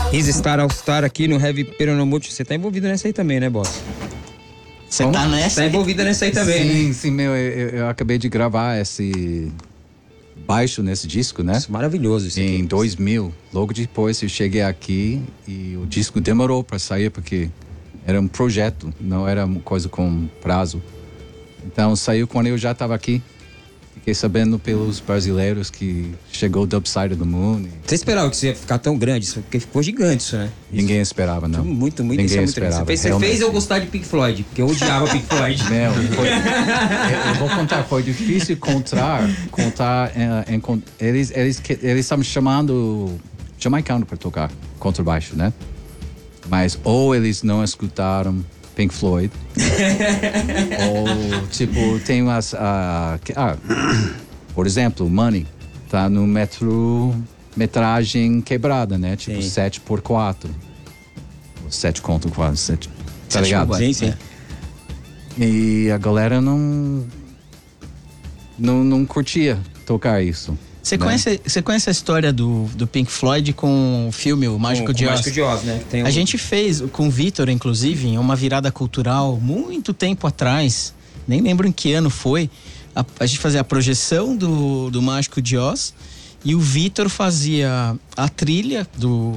His Star All Star aqui no Heavy Peronomútil. Você tá envolvido nessa aí também, né, boss? Você tá nessa? Tá envolvido nessa aí também, Sim, né? sim, eu acabei de gravar esse baixo nesse disco, né? Isso, maravilhoso isso aqui. Em 2000. Logo depois eu cheguei aqui e o disco demorou para sair porque era um projeto, não era uma coisa com prazo. Então saiu quando eu já estava aqui. Fiquei sabendo pelos brasileiros que chegou o Dub Side of the Moon. Você esperava que isso ia ficar tão grande? Isso, porque ficou gigante isso, né? Ninguém esperava, não. Muito, Ninguém isso é muito esperava. grande. Você fez eu gostar de Pink Floyd, porque eu odiava Pink Floyd. Não, eu vou contar, foi difícil eles estavam chamando jamaicano para tocar contrabaixo, né? Mas ou eles não escutaram Pink Floyd, ou tipo, tem umas... por exemplo, Money tá no metragem quebrada, né? Tipo, 7x4. 7x4, 7... Tá ligado? Sim, sim. E a galera não curtia tocar isso. Você conhece a história do Pink Floyd com o filme O Mágico de Oz? Mágico de Oz, né? A gente fez com o Vitor, inclusive, em uma virada cultural muito tempo atrás, nem lembro em que ano foi. A gente fazia a projeção do Mágico de Oz e o Vitor fazia a trilha do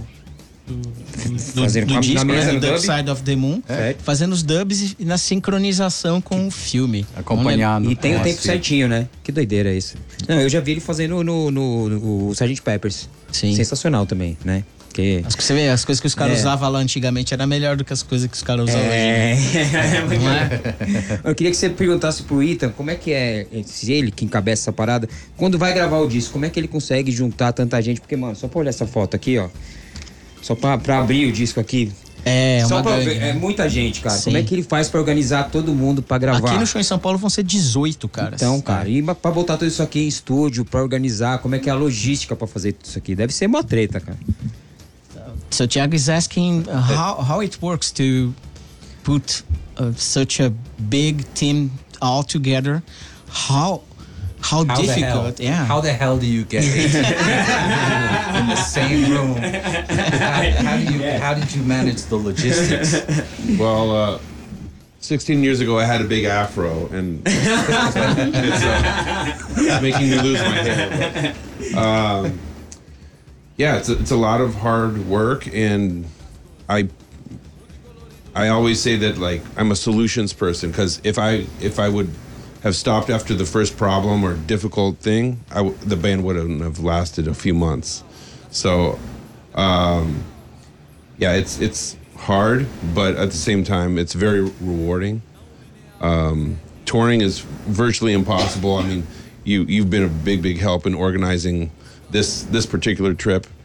disco, né? Dub Side of the Moon, fazendo os dubs e na sincronização com o filme. Acompanhando. E tem o tempo certinho, né? Que doideira é isso. Não, eu já vi ele fazendo no Sgt. Peppers. Sim. Sensacional também, né? Porque... Você vê, as coisas que os caras usavam lá antigamente era melhor do que as coisas que os caras usavam hoje. Não é? Eu queria que você perguntasse pro Ethan como é que é, se ele que encabeça essa parada, quando vai gravar o disco, como é que ele consegue juntar tanta gente? Porque, mano, só pra olhar essa foto aqui, ó. Só pra abrir o disco aqui. É muita gente, cara. Sim. Como é que ele faz pra organizar todo mundo pra gravar? Aqui no show em São Paulo vão ser 18 caras. Então, cara, e pra botar tudo isso aqui em estúdio, pra organizar, como é que é a logística pra fazer tudo isso aqui? Deve ser uma treta, cara. So Thiago is asking how it works to put such a big team all together. How difficult? Yeah. How the hell do you get in the same room? How did you manage the logistics? Well, 16 years ago, I had a big afro, and it's making me lose my hair. But, yeah, it's a lot of hard work, and I always say that, like, I'm a solutions person, because if I would have stopped after the first problem or difficult thing, the band wouldn't have lasted a few months. So, yeah, it's hard, but at the same time, it's very rewarding. Touring is virtually impossible. I mean, you've been a big help in organizing this particular trip.